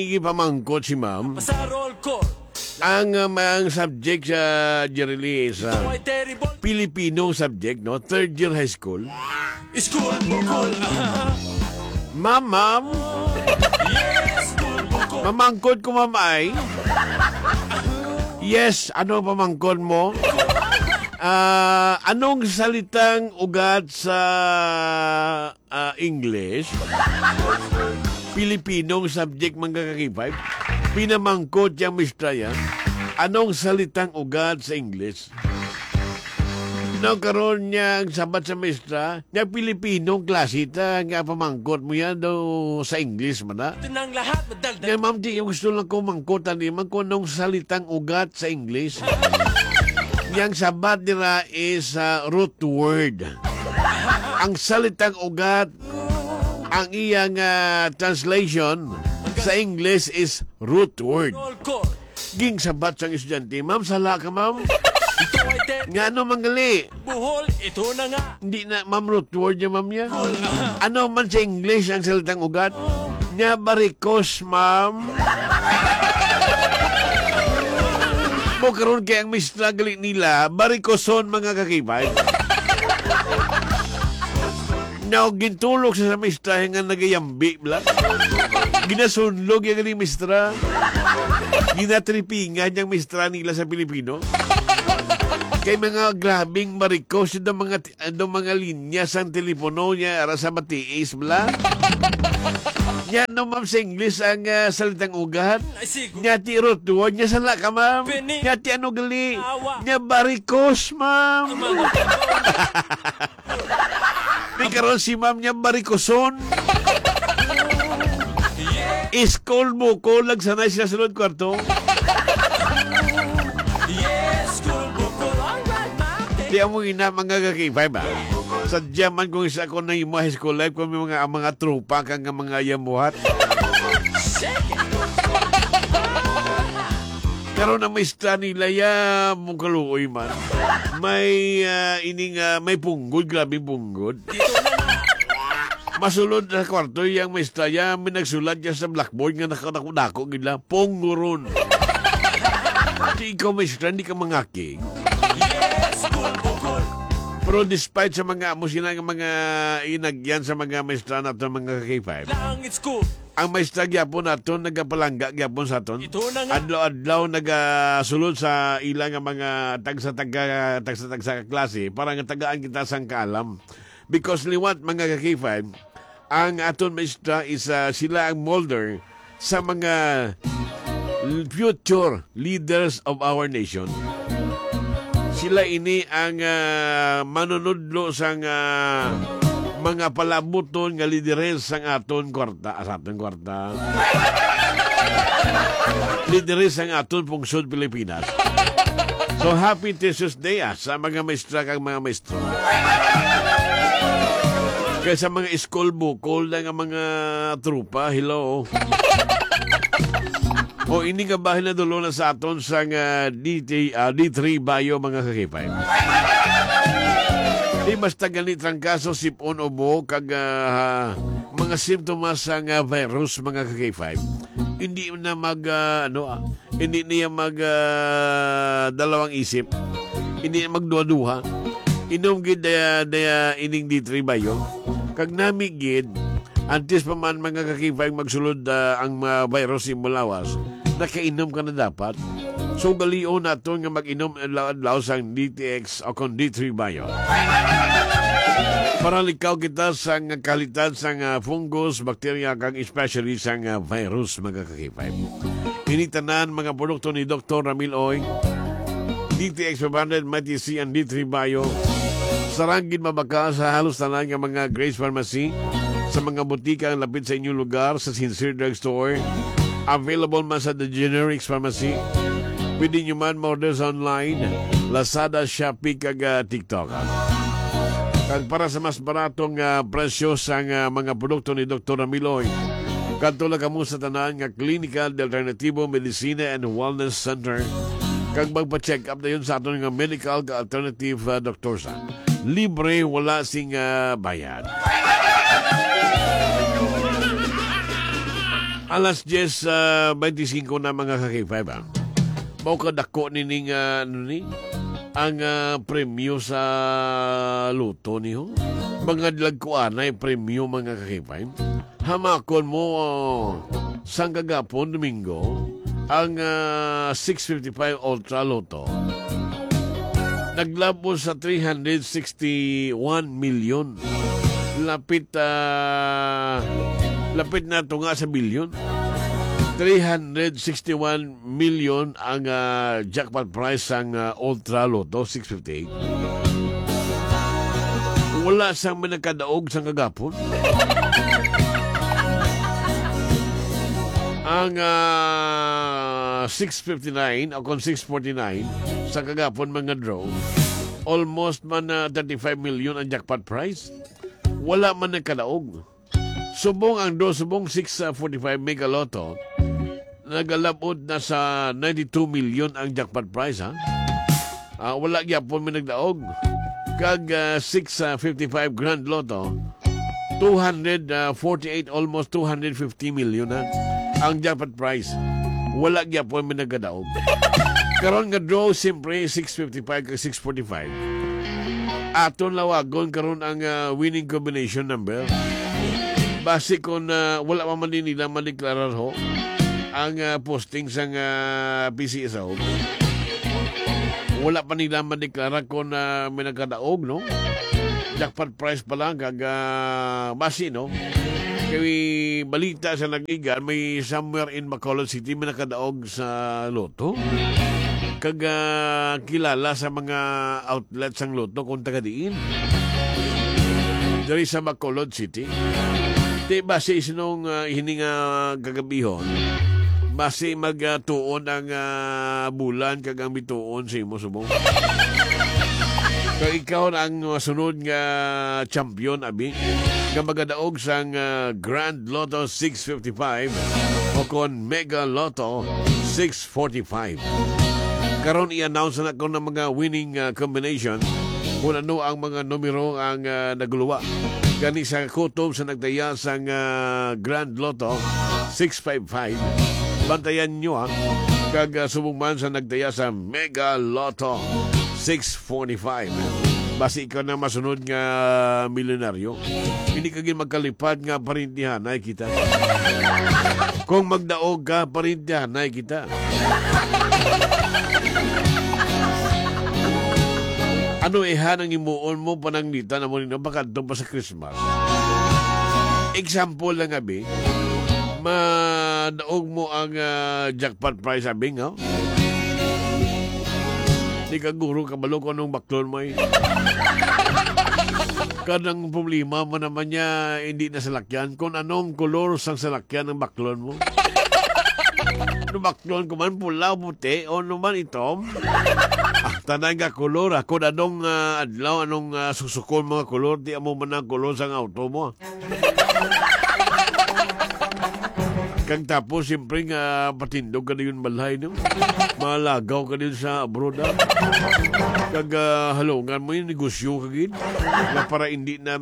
Ipamangkot si ma'am. Ang subject sa Jerry is Filipino subject, no? Third year high school. School bukol. Ma'am. Mamangkot ko, ma'am, ay. Yes, ano pamangkot mo? Anong salitang ugat sa English? Filipinong subject mga kakipay. Pinamangkot yung mistra yan. Anong salitang ugat sa English? No, karon niya ang sabat sa mistra, niya Pilipinong klase ta, nga pamangkot mo yan daw sa English man na. Ito nang lahat madaldal. Kaya ma'am, di gusto lang ko mangkotan naman kung anong salitang ugat sa English. Yang sabat nila is root word. Ang salitang ugat, ang iyang translation sa English is root word. Ging sabat sang estudyante, ma'am, sala ka, ma'am. Nga ano manggali? Buhol, ito na nga. Hindi na, ma'am, root word niya, ma'am niya. Ano man sa English ang salitang ugat? Nya barikos, ma'am. Mo karon kay ang mistra gali nila, barikoson mga kakibay. Now, gintulog sa mistra nga nagayambi, bla. Ginasunlog yung galing mistra. Ginatripingan yung mistra nila sa Pilipino. Kay mga grabing marikos yung mga linya sa telepono niya ara sa matiis, bla. Nya no, ma'am, sa English ang salitang ugat. Nya ti root word niya sala ka, ma'am. Nya ti ano gali? Nya barikos, ma'am. Di karon si ma'am niya barikoson. Iskol mo ko, lagsanay sila sunod kwarto. Di mo ina mga kakipay ba? Sadya man kung isa ko na yung high school life, kung may mga trupa kang mga yamuhat. Pero na may sta nila ya mong kaluoy man. May may punggod, grabe punggod. Masulod sa kwarto yung may sta ya, may nagsulat ya sa blackboard nga nakadako gila, pungguron. Di ikaw may sta, hindi ka mangaking. Pero despite sa mga musina ng mga inagyan sa mga maestra nato mga K5, ang maestra gyapon nato nagapalangga gyapon sa aton. Adlaw-adlaw nagasulod sa ilang mga tagsa klase para nga tagaan kita sang kaalam. Because liwat mga K5, ang aton maestra is sila ang molder sa mga future leaders of our nation. Sila ini ang manunudlo sang mga palabuton nga lideres sang aton kwarta. Lideres sang aton pungsod Pilipinas. So happy Teachers Day sa mga maestra kang mga maestro. Kaya sa mga school bukol na nga mga trupa, hello. O ini nga bahin na dulo na sa aton sa D3 Bayo mga kakipay. Di basta ganit ang kaso sipon o buhok kag mga simptomas sa virus mga kakipay. Hindi na hindi niya dalawang isip. Hindi na magduha-duha. Inom gid daya ining D3 Bayo. Kag namigid antes pa man mga kakipay magsulod ang virus simulawas. Nakainom ka na dapat. So, galion nato nga mag-inom adlaw sang DTX o kung D3 Bayo. Para likaw kita sa kalitan sa fungus, bakterya, kang especially sa virus, mga kakipay. Initanan mga produkto ni Dr. Ramil Oy, DTX 500, Mighty C, and D3 Bayo. Sarangin mabaka sa halos tanan nga mga Grace Pharmacy, sa mga butika ang lapit sa inyong lugar, sa Sincere Drug Store. Available man sa The Generics Pharmacy. Pwede nyo man order online, Lazada, Shopee, kag TikTok. Kag para sa mas baratong presyo sa mga produkto ni Dr. Amiloy, kadto lang kamo sa tanan nga Clinical de Alternativo Medicina and Wellness Center. Kag magpa-check up na yun sa aton nga medical alternative doctor sa. Libre, wala sing bayad. Alas 10:25 na mga kakipay ba? Mao kadako nining ang premyo sa luto niyo. Mga dlagkuanay premyo mga kakipay. Hamakon mo sang kagapon Domingo ang 655 Ultra Lotto. Naglabo sa 361 million. Lapit na ito nga sa bilyon. 361 million ang jackpot prize ng Ultra Lotto 658. Wala sang managkadaog sa kagapon. Ang 659 o kung 649 sa kagapon mga draw, almost man 35 million ang jackpot prize. Wala man nagkadaog. Subong ang subong 645 Mega Lotto, nagalabot na sa 92 million ang jackpot prize, ha? Wala gyapon may nagdaog. Kag 655 Grand Lotto, 248, almost 250 million na ang jackpot prize. Wala gyapon may nagdaog. Karon nga draw, siyempre, 655 kag 645. Aton lawagon karon ang winning combination number. Base kung wala pa man din nila madeklarar ho ang posting sa PCSO. Wala pa nila madeklarar kung may nagkadaog, no? Jackpot prize pa lang kag base, no? Kaya balita sa nag-igan, may somewhere in Bacolod City may nakadaog sa loto. Kag kilala sa mga outlets ang loto kung taga-diin. Dari sa Bacolod City. Di base sinong hininga kagabihon, base magtuon ang bulan kag ang bituon sa imo subong. Kag ikaw ang sunod nga champion abi nga magadaog sang Grand Lotto 655 o kon Mega Lotto 645. Karon i-announce na ko ng mga winning combination kung ano ang mga numero ang naguluwa. Gani sa kutob sa nagdaya sa Grand Lotto 655. Bantayan nyo, ha. Kag subong sa nagdaya sa Mega Lotto 645. Basi ikaw na masunod nga milyonaryo. Hindi kagin magkalipad nga parintihan ay kita. Kung magdaog ka, parintihan ay kita. Ano ang imuon mo pananglitan na mo nino baka doon pa sa Christmas? Example lang abi, madaog mo ang jackpot prize abi nga. Di ka guro kabalo ko anong baklon mo eh. Kadang problema mo naman niya hindi na salakyan kung anong kolor sang salakyan ng baklon mo. Ano baklon ko man pula, puti o naman itom? Tanay nga kolor, kung anong adlaw, anong susukon mga kolor, di mo man ang kolor sa auto mo. Kang tapos, siyempre nga patindog ka na yun balhay, no? Malagaw ka din sa abroad, ha? Kag halungan mo yung negosyo kagin, na para hindi na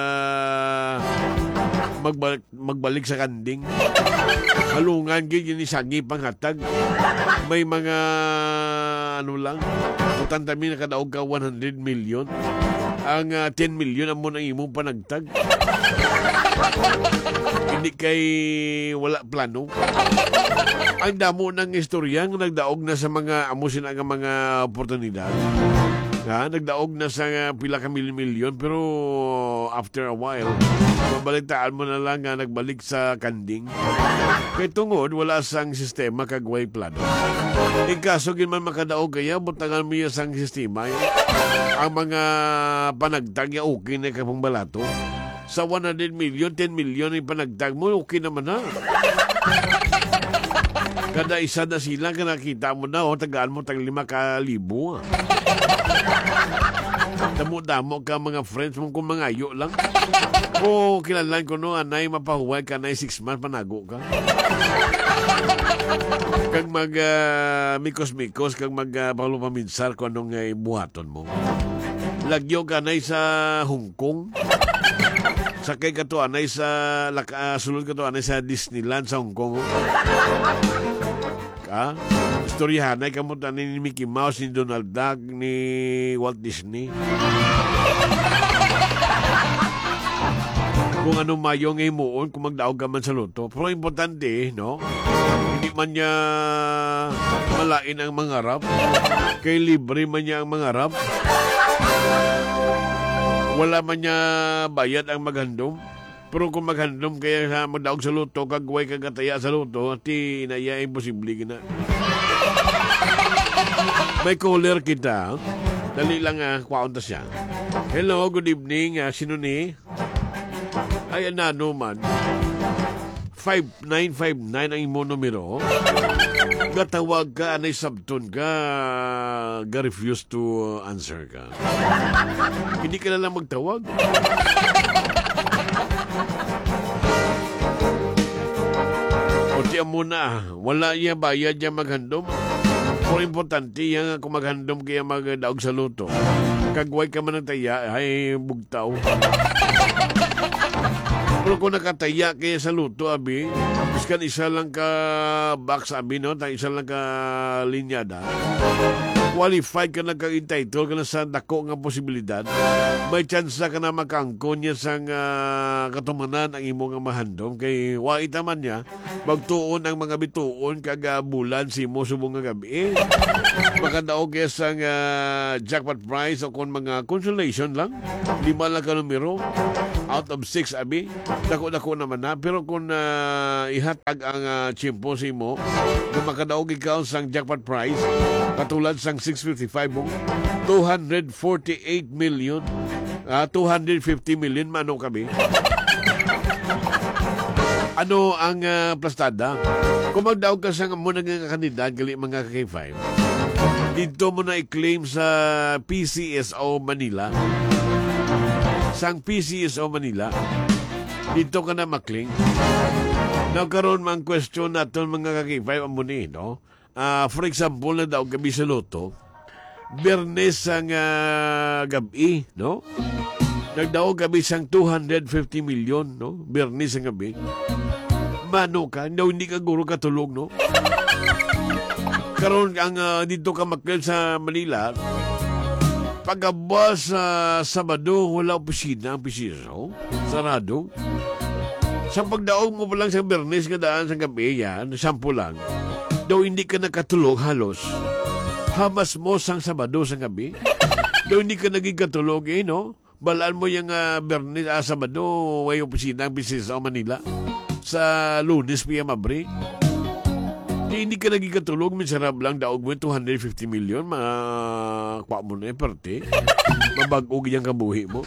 magbalik sa kanding. Halungan gid yun isangi panghatag. May mga ano lang, utantami na kadaog ka 100 million. Ang 10 million ang mo nang imong panagtag. Hindi kay wala plano. Ang damo ng istorya nga nagdaog na sa mga amusin ang mga oportunidad. Nagdaog na sa pila ka milyon pero after a while, mabalitaan mo na lang nga nagbalik sa kanding. Kaya tungod, wala sang sistema kagway plano. Kaso man makadaog kaya, butangan mo yung sang sistema. Ang mga panagtag ya okay na kapang balato. Sa 100 million, 10 million yung panagtag mo, okay naman na. Kada isa na sila, nakita mo na, tagaan mo tag 5,000. Damo-damo ka mga friends mo kung mga ayo lang. O kilalan ko no, anay mapahuway ka na 6 months panago ka. Kag mag mikos-mikos, kag mag palupaminsar kung anong buhaton mo. Lagyo ka na sa Hong Kong. Sakay ka to anay sa sulod ka to anay sa Disneyland sa Hong Kong. Ka? Istoryahanay ka mo tanin ni Mickey Mouse, ni Donald Duck, ni Walt Disney. Kung ano mayo ngay moon, kung magdaog ka man sa luto. Pero importante, no? Hindi man niya malain ang mga rap. Kay libre man niya ang mga rap. Wala man niya bayad ang maghandom. Pero kung maghandom kaya sa magdaog sa luto, kagway kagataya sa luto, ti naya imposible gina. May caller kita. Dali lang kwaunta siya. Hello, good evening. Sino ni? Ay, ano man. 5959 ang imo numero. Gatawag ka, anay sabton ka, ga-refuse to answer ka. Hindi ka na lang magtawag. O tiyan mo na, wala niya bayad niya maghandom. Pero importante yan kung maghandom kaya magdaog sa luto. Kagway ka man ng taya, ay bugtaw. Pero kung nakataya kaya sa luto, abi, biskan isa lang ka box, abi, no? Isa lang ka linyada. Qualified ka na ka-entitle ka na sa dako nga posibilidad. May chance ka na makangkon niya sa katumanan ang imong mahandom. Kay waita man niya, magtuon ang mga bituon kaga bulan si mo subong nga gabi. Makadaog kaya sa jackpot prize o kung mga consolation lang. 5 lang ka numero. Out of 6, abi. Dako-dako naman na. Pero kung ihatag ang chimpo si mo, kung makadaog ikaw sa jackpot prize, katulad sang 655 mo, 248 million, 250 million, mano kami. Ano ang plastada? Kung magdaog ka sa muna nga kandidat, gali mga K5, dito mo na i-claim sa PCSO Manila. Sang PCSO Manila, dito ka na makling. Nagkaroon mang question natin mga K5 ang muni, no? For example, na daw gabi sa loto, Bernes ang gabi, no? Nagdaog gabi sang 250 million, no? Bernes ang gabi. Mano ka, hindi ka guro katulog, no? Karon ang dito ka makil sa Manila, pagabas sa Sabado, wala opisina ang PCSO, sarado. Sa pagdaog mo pa lang sa Bernes, kadaan sa gabi, yan, 10 lang. Daw hindi ka nakatulog halos. Hamas mo sang Sabado sa gabi. Daw hindi ka naging katulog, no? Balaan mo yung Bernes, Sabado, way opisina ang business sa Manila. Sa Lunes, piya mabri. Hindi ka naging katulog, miserab lang, daog mo 250 million, kwa mo na yung parte. Mabag-ug yung kabuhi mo.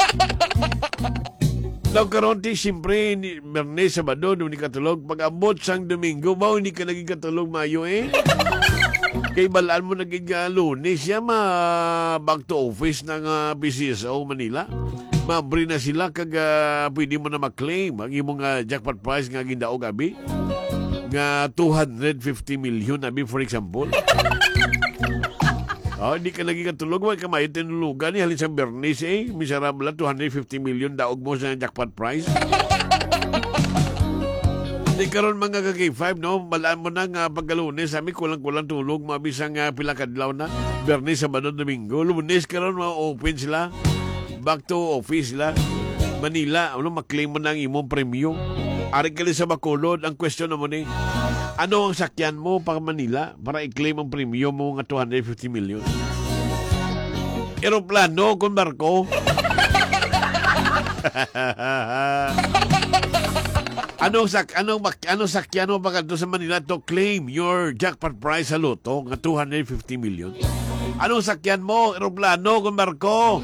Daw karonti, siyempre, Bernes, Sabado, hindi katulog. Pag-abot sang Domingo, hindi ka naging katulog, Mayo, Kay balaan mo naging Lunes, back to office ng PCSO Manila. Mabri na sila kag pwede mo na maklaim ang imong jackpot prize nga gindaog abi. Nga 250 million abi, for example. Hindi ka lagi katulog, may kamay tinulugan ni halin sa Bernes, miserable 250 million daog mo sa jackpot prize. Di karon mga ka-K5, no? Balaan mo na nga pagkalunes, sabi kulang-kulang tulog, mabisang pila kadlaw na. Bernes, Sabado, Domingo. Lunes karon ma-open sila. Back to office sila. Manila, maklaim mo na ang imong premyo. Aring ka sa Bacolod, ang question naman ano ang sakyan mo pang Manila para i-claim ang premyo mo nga 250 million? Aeroplano kung barko? Anong sakyan mo pa sa Manila to claim your jackpot prize sa loto nga 250 million? Anong sakyan mo? Aeroplano kung barko?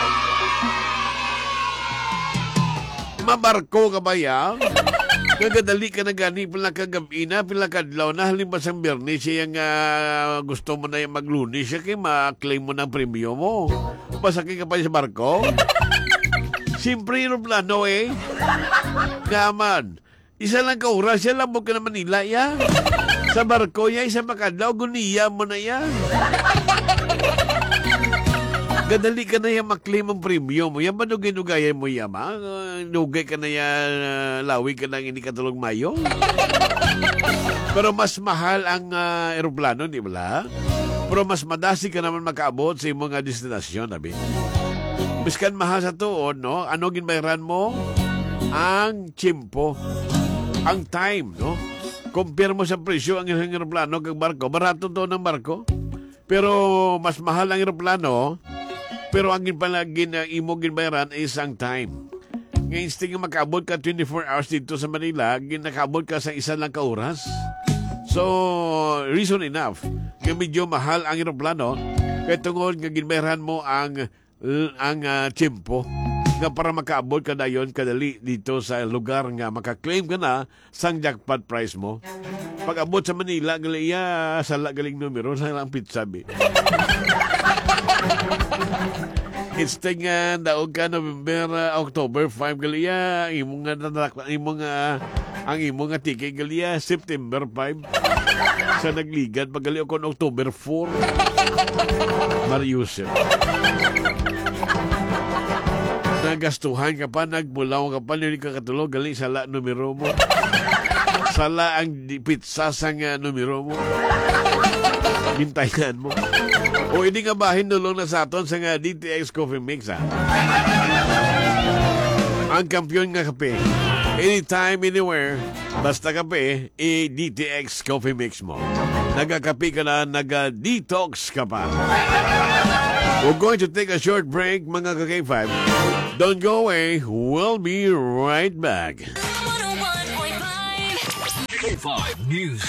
Mabarko ka ba ya? Kagadali ka na gani, pila kagabi na, pila kadlaw na, halimbawa sa Bernes, siya yung gusto mo na yung maglunis, siya kaya ma-claim mo ng premyo mo. Pasakay ka pa sa barko? Siyempre, aeroplano Gaman. Isa lang ka oras, siya lang mo ka na Manila, yan. Sa barko, yan, isa makadlaw, guniya mo na yan. Gadali ka na yan maklaim ang premium mo. Yan ba nugay-nugayan mo yan, ma? Nugay ka na yan, lawi ka na hindi ka tulog mayo. Pero mas mahal ang aeroplano, di ba? Pero mas madasi ka naman makaabot sa mga destinasyon, nabi. Biskan mahal sa tuon, no? Ano ginbayran mo? Ang tiyempo. Ang time, no? Compare mo sa presyo ang isang aeroplano kag barko. Barato to ng barko. Pero mas mahal ang aeroplano. Pero ang imo ginbayran is ang time. Ngayon, sting makaabot ka 24 hours dito sa Manila, ginakaabot ka sa isa lang ka oras. So, reason enough. Kaya medyo mahal ang aeroplano, kaya tungod nga ginbayran mo ang tiyempo nga para makaabot ka na yon kadali dito sa lugar nga makaklaim ka na sang jackpot price mo. Pag abot sa Manila, galiya, sala galing numero, sa lang pizza, be. It's thing daog ka November, October 5 galiya, ang imong nga ticket galiya September 5. Sa nagligad pag galiya kon October 4. Mariusip. Nagastuhan ka pa, nagbulaw ka pa, hindi ka katulog, gali sala numero mo. Sala ang pizza sang numero mo. Bintayan mo. O hindi nga ba hinulong na sa aton sa nga DTX Coffee Mix, ha? Ang kampiyon nga kape. Anytime, anywhere, basta kape, DTX Coffee Mix mo. Nagakape ka na, naga-detox ka pa. We're going to take a short break, mga ka-K5. Don't go away. We'll be right back. K5 News.